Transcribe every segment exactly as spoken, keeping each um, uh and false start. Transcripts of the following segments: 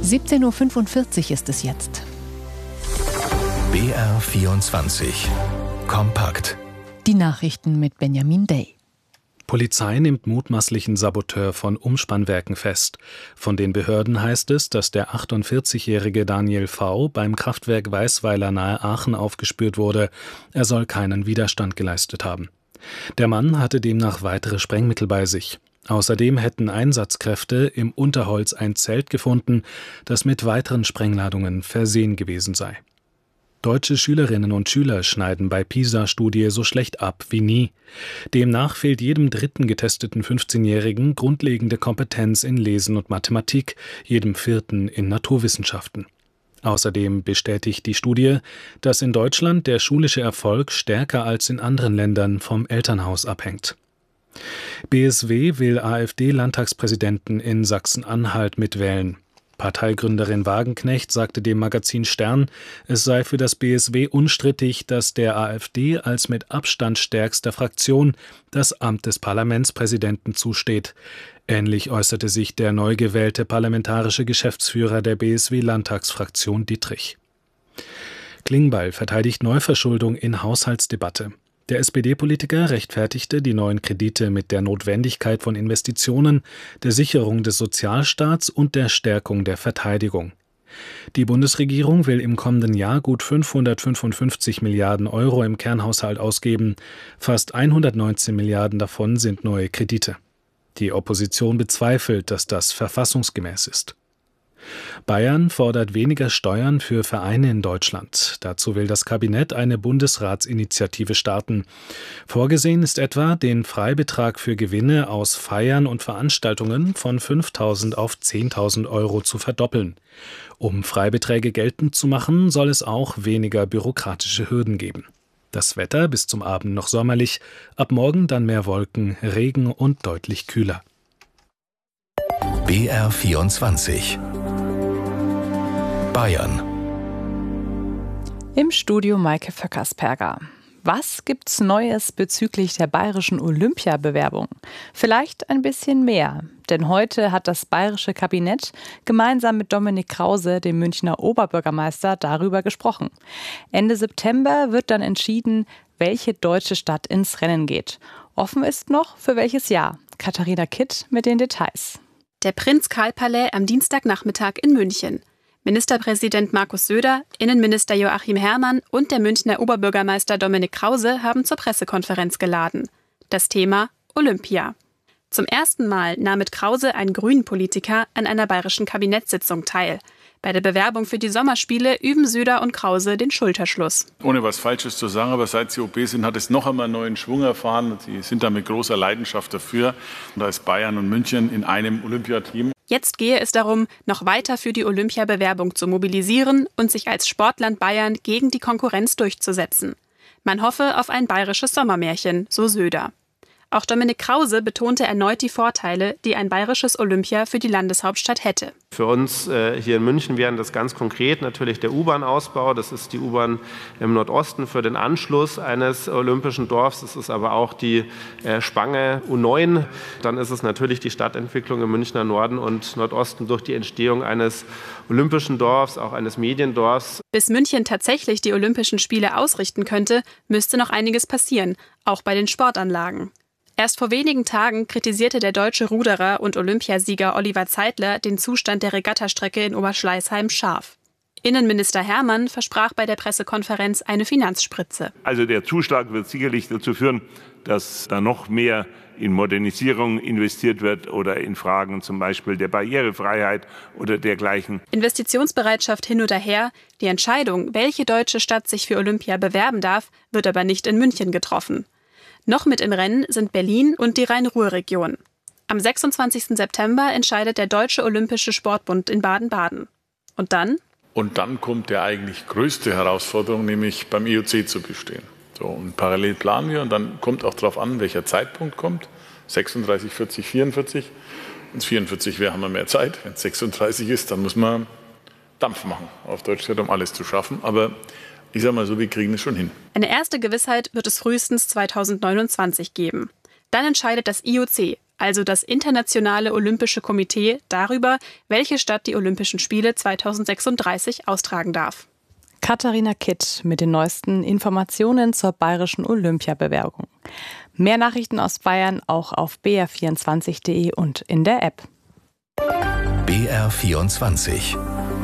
siebzehn Uhr fünfundvierzig ist es jetzt. B R vierundzwanzig. Kompakt. Die Nachrichten mit Benjamin Day. Polizei nimmt mutmaßlichen Saboteur von Umspannwerken fest. Von den Behörden heißt es, dass der achtundvierzigjährige Daniel V. beim Kraftwerk Weißweiler nahe Aachen aufgespürt wurde. Er soll keinen Widerstand geleistet haben. Der Mann hatte demnach weitere Sprengmittel bei sich. Außerdem hätten Einsatzkräfte im Unterholz ein Zelt gefunden, das mit weiteren Sprengladungen versehen gewesen sei. Deutsche Schülerinnen und Schüler schneiden bei PISA-Studie so schlecht ab wie nie. Demnach fehlt jedem dritten getesteten fünfzehnjährigen grundlegende Kompetenz in Lesen und Mathematik, jedem vierten in Naturwissenschaften. Außerdem bestätigt die Studie, dass in Deutschland der schulische Erfolg stärker als in anderen Ländern vom Elternhaus abhängt. B S W will AfD-Landtagspräsidenten in Sachsen-Anhalt mitwählen. Parteigründerin Wagenknecht sagte dem Magazin Stern, es sei für das B S W unstrittig, dass der AfD als mit Abstand stärkster Fraktion das Amt des Parlamentspräsidenten zusteht. Ähnlich äußerte sich der neu gewählte parlamentarische Geschäftsführer der B S W-Landtagsfraktion Dietrich. Klingbeil verteidigt Neuverschuldung in Haushaltsdebatte. Der S P D-Politiker rechtfertigte die neuen Kredite mit der Notwendigkeit von Investitionen, der Sicherung des Sozialstaats und der Stärkung der Verteidigung. Die Bundesregierung will im kommenden Jahr gut fünfhundertfünfundfünfzig Milliarden Euro im Kernhaushalt ausgeben. Fast hundertneunzehn Milliarden davon sind neue Kredite. Die Opposition bezweifelt, dass das verfassungsgemäß ist. Bayern fordert weniger Steuern für Vereine in Deutschland. Dazu will das Kabinett eine Bundesratsinitiative starten. Vorgesehen ist etwa, den Freibetrag für Gewinne aus Feiern und Veranstaltungen von fünftausend auf zehntausend Euro zu verdoppeln. Um Freibeträge geltend zu machen, soll es auch weniger bürokratische Hürden geben. Das Wetter bis zum Abend noch sommerlich, ab morgen dann mehr Wolken, Regen und deutlich kühler. B R vierundzwanzig. Bayern. Im Studio Maike Vöckersperger. Was gibt's Neues bezüglich der bayerischen Olympiabewerbung? Vielleicht ein bisschen mehr, denn heute hat das bayerische Kabinett gemeinsam mit Dominik Krause, dem Münchner Oberbürgermeister, darüber gesprochen. Ende September wird dann entschieden, welche deutsche Stadt ins Rennen geht. Offen ist noch, für welches Jahr. Katharina Kitt mit den Details. Der Prinz-Karl-Palais am Dienstagnachmittag in München. Ministerpräsident Markus Söder, Innenminister Joachim Herrmann und der Münchner Oberbürgermeister Dominik Krause haben zur Pressekonferenz geladen. Das Thema Olympia. Zum ersten Mal nahm mit Krause ein Grünen-Politiker an einer bayerischen Kabinettssitzung teil. Bei der Bewerbung für die Sommerspiele üben Söder und Krause den Schulterschluss. Ohne was Falsches zu sagen, aber seit Sie O B sind, hat es noch einmal einen neuen Schwung erfahren. Sie sind da mit großer Leidenschaft dafür. Und da ist Bayern und München in einem Olympiateam. Jetzt gehe es darum, noch weiter für die Olympiabewerbung zu mobilisieren und sich als Sportland Bayern gegen die Konkurrenz durchzusetzen. Man hoffe auf ein bayerisches Sommermärchen, so Söder. Auch Dominik Krause betonte erneut die Vorteile, die ein bayerisches Olympia für die Landeshauptstadt hätte. Für uns äh, hier in München wären das ganz konkret natürlich der U-Bahn-Ausbau. Das ist die U-Bahn im Nordosten für den Anschluss eines olympischen Dorfs. Das ist aber auch die äh, Spange U neun. Dann ist es natürlich die Stadtentwicklung im Münchner Norden und Nordosten durch die Entstehung eines olympischen Dorfs, auch eines Mediendorfs. Bis München tatsächlich die Olympischen Spiele ausrichten könnte, müsste noch einiges passieren, auch bei den Sportanlagen. Erst vor wenigen Tagen kritisierte der deutsche Ruderer und Olympiasieger Oliver Zeitler den Zustand der Regattastrecke in Oberschleißheim scharf. Innenminister Herrmann versprach bei der Pressekonferenz eine Finanzspritze. Also der Zuschlag wird sicherlich dazu führen, dass da noch mehr in Modernisierung investiert wird oder in Fragen zum Beispiel der Barrierefreiheit oder dergleichen. Investitionsbereitschaft hin oder her, die Entscheidung, welche deutsche Stadt sich für Olympia bewerben darf, wird aber nicht in München getroffen. Noch mit im Rennen sind Berlin und die Rhein-Ruhr-Region. Am sechsundzwanzigsten September entscheidet der Deutsche Olympische Sportbund in Baden-Baden. Und dann? Und dann kommt die eigentlich größte Herausforderung, nämlich beim I O C zu bestehen. So, und parallel planen wir und dann kommt auch darauf an, welcher Zeitpunkt kommt. sechsunddreißig, vierzig, vierundvierzig. Wenn es vierundvierzig wäre, haben wir mehr Zeit. Wenn es sechsunddreißig ist, dann muss man Dampf machen, auf Deutsch gesagt, um alles zu schaffen. Aber ich sage mal so, wir kriegen es schon hin. Eine erste Gewissheit wird es frühestens zweitausendneunundzwanzig geben. Dann entscheidet das I O C, also das Internationale Olympische Komitee, darüber, welche Stadt die Olympischen Spiele zweitausendsechsunddreißig austragen darf. Katharina Kitt mit den neuesten Informationen zur bayerischen Olympiabewerbung. Mehr Nachrichten aus Bayern auch auf b r vierundzwanzig punkt d e und in der App. B R vierundzwanzig.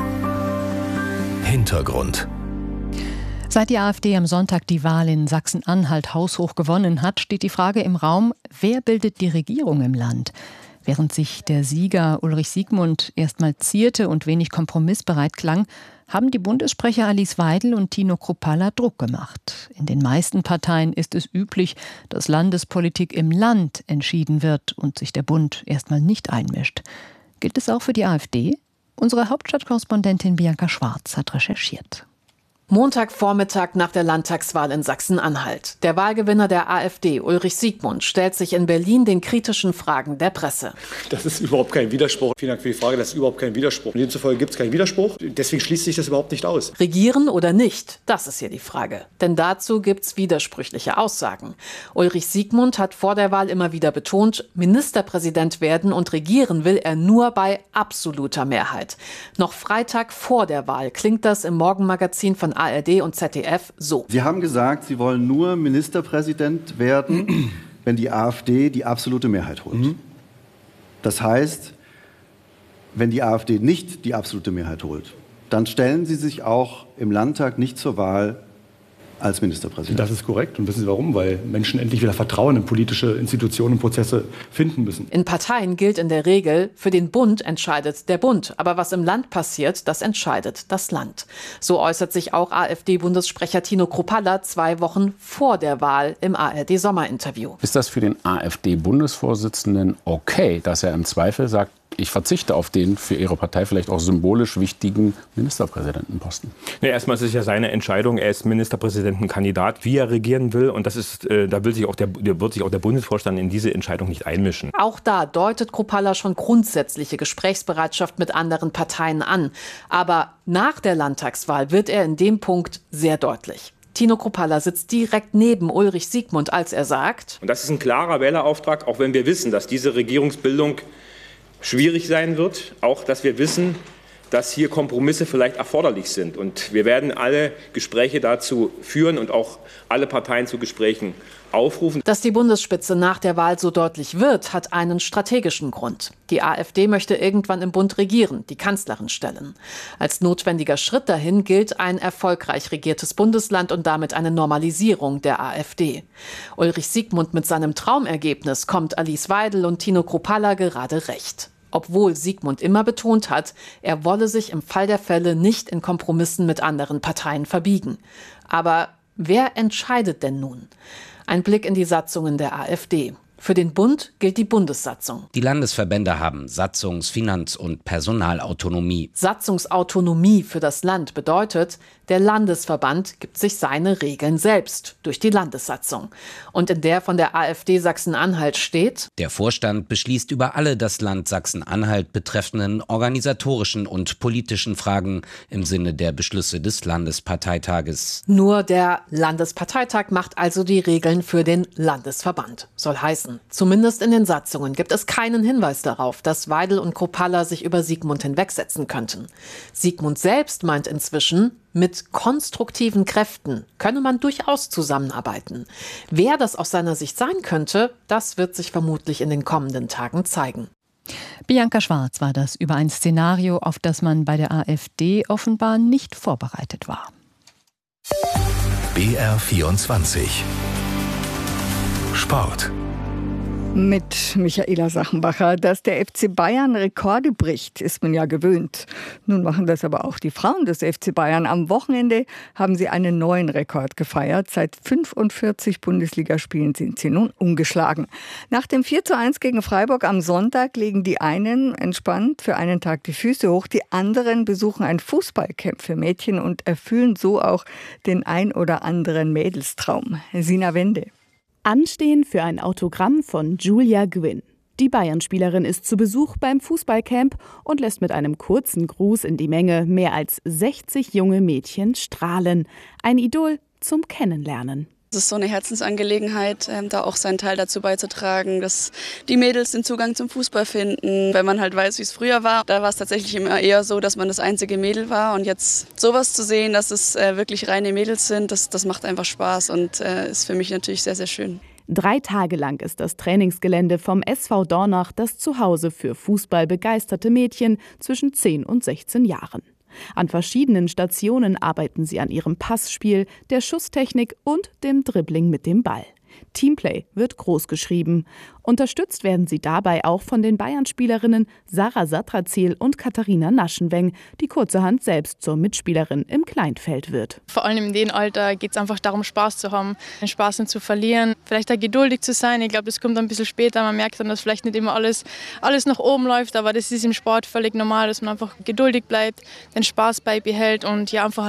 Hintergrund. Seit die AfD am Sonntag die Wahl in Sachsen-Anhalt haushoch gewonnen hat, steht die Frage im Raum, wer bildet die Regierung im Land? Während sich der Sieger Ulrich Siegmund erstmal zierte und wenig kompromissbereit klang, haben die Bundessprecher Alice Weidel und Tino Kruppalla Druck gemacht. In den meisten Parteien ist es üblich, dass Landespolitik im Land entschieden wird und sich der Bund erstmal nicht einmischt. Gilt es auch für die AfD? Unsere Hauptstadtkorrespondentin Bianca Schwarz hat recherchiert. Montagvormittag nach der Landtagswahl in Sachsen-Anhalt. Der Wahlgewinner der AfD, Ulrich Siegmund, stellt sich in Berlin den kritischen Fragen der Presse. Das ist überhaupt kein Widerspruch. Vielen Dank für die Frage. Das ist überhaupt kein Widerspruch. Demzufolge gibt es keinen Widerspruch. Deswegen schließt sich das überhaupt nicht aus. Regieren oder nicht? Das ist hier die Frage. Denn dazu gibt es widersprüchliche Aussagen. Ulrich Siegmund hat vor der Wahl immer wieder betont, Ministerpräsident werden und regieren will er nur bei absoluter Mehrheit. Noch Freitag vor der Wahl klingt das im Morgenmagazin von A R D und Z D F so. Sie haben gesagt, Sie wollen nur Ministerpräsident werden, wenn die AfD die absolute Mehrheit holt. Mhm. Das heißt, wenn die AfD nicht die absolute Mehrheit holt, dann stellen Sie sich auch im Landtag nicht zur Wahl als Ministerpräsident. Das ist korrekt. Und wissen Sie warum? Weil Menschen endlich wieder Vertrauen in politische Institutionen und Prozesse finden müssen. In Parteien gilt in der Regel, für den Bund entscheidet der Bund. Aber was im Land passiert, das entscheidet das Land. So äußert sich auch AfD-Bundessprecher Tino Kruppalla zwei Wochen vor der Wahl im A R D-Sommerinterview. Ist das für den AfD-Bundesvorsitzenden okay, dass er im Zweifel sagt, ich verzichte auf den für Ihre Partei vielleicht auch symbolisch wichtigen Ministerpräsidentenposten? Ja, erstmal ist es ja seine Entscheidung. Er ist Ministerpräsidentenkandidat, wie er regieren will. Und das ist, äh, da will sich auch der, wird sich auch der Bundesvorstand in diese Entscheidung nicht einmischen. Auch da deutet Kruppalla schon grundsätzliche Gesprächsbereitschaft mit anderen Parteien an. Aber nach der Landtagswahl wird er in dem Punkt sehr deutlich. Tino Kruppalla sitzt direkt neben Ulrich Siegmund, als er sagt: Und das ist ein klarer Wählerauftrag, auch wenn wir wissen, dass diese Regierungsbildung schwierig sein wird, auch dass wir wissen, dass hier Kompromisse vielleicht erforderlich sind. Und wir werden alle Gespräche dazu führen und auch alle Parteien zu Gesprächen aufrufen. Dass die Bundesspitze nach der Wahl so deutlich wird, hat einen strategischen Grund. Die AfD möchte irgendwann im Bund regieren, die Kanzlerin stellen. Als notwendiger Schritt dahin gilt ein erfolgreich regiertes Bundesland und damit eine Normalisierung der AfD. Ulrich Siegmund mit seinem Traumergebnis kommt Alice Weidel und Tino Kruppalla gerade recht. Obwohl Siegmund immer betont hat, er wolle sich im Fall der Fälle nicht in Kompromissen mit anderen Parteien verbiegen. Aber wer entscheidet denn nun? Ein Blick in die Satzungen der AfD. Für den Bund gilt die Bundessatzung. Die Landesverbände haben Satzungs-, Finanz- und Personalautonomie. Satzungsautonomie für das Land bedeutet, der Landesverband gibt sich seine Regeln selbst durch die Landessatzung. Und in der von der AfD Sachsen-Anhalt steht: Der Vorstand beschließt über alle das Land Sachsen-Anhalt betreffenden organisatorischen und politischen Fragen im Sinne der Beschlüsse des Landesparteitages. Nur der Landesparteitag macht also die Regeln für den Landesverband. Soll heißen, zumindest in den Satzungen gibt es keinen Hinweis darauf, dass Weidel und Kruppalla sich über Siegmund hinwegsetzen könnten. Siegmund selbst meint inzwischen, mit konstruktiven Kräften könne man durchaus zusammenarbeiten. Wer das aus seiner Sicht sein könnte, das wird sich vermutlich in den kommenden Tagen zeigen. Bianca Schwarz war das über ein Szenario, auf das man bei der AfD offenbar nicht vorbereitet war. B R vierundzwanzig. Sport. Mit Michaela Sachenbacher. Dass der F C Bayern Rekorde bricht, ist man ja gewöhnt. Nun machen das aber auch die Frauen des F C Bayern. Am Wochenende haben sie einen neuen Rekord gefeiert. Seit fünfundvierzig Bundesligaspielen sind sie nun ungeschlagen. Nach dem vier zu eins gegen Freiburg am Sonntag legen die einen entspannt für einen Tag die Füße hoch. Die anderen besuchen ein Fußballcamp für Mädchen und erfüllen so auch den ein oder anderen Mädelstraum. Sina Wende. Anstehen für ein Autogramm von Julia Gwynn. Die Bayern-Spielerin ist zu Besuch beim Fußballcamp und lässt mit einem kurzen Gruß in die Menge mehr als sechzig junge Mädchen strahlen. Ein Idol zum Kennenlernen. Es ist so eine Herzensangelegenheit, ähm, da auch seinen Teil dazu beizutragen, dass die Mädels den Zugang zum Fußball finden. Wenn man halt weiß, wie es früher war, da war es tatsächlich immer eher so, dass man das einzige Mädel war. Und jetzt sowas zu sehen, dass es äh, wirklich reine Mädels sind, das, das macht einfach Spaß und äh, ist für mich natürlich sehr, sehr schön. Drei Tage lang ist das Trainingsgelände vom S V Dornach das Zuhause für fußballbegeisterte Mädchen zwischen zehn und sechzehn Jahren. An verschiedenen Stationen arbeiten sie an ihrem Passspiel, der Schusstechnik und dem Dribbling mit dem Ball. Teamplay wird groß geschrieben. Unterstützt werden sie dabei auch von den Bayern-Spielerinnen Sarah Satrazil und Katharina Naschenweng, die kurzerhand selbst zur Mitspielerin im Kleinfeld wird. Vor allem in dem Alter geht es einfach darum, Spaß zu haben, den Spaß nicht zu verlieren, vielleicht auch geduldig zu sein. Ich glaube, das kommt ein bisschen später. Man merkt dann, dass vielleicht nicht immer alles, alles nach oben läuft, aber das ist im Sport völlig normal, dass man einfach geduldig bleibt, den Spaß beibehält und ja einfach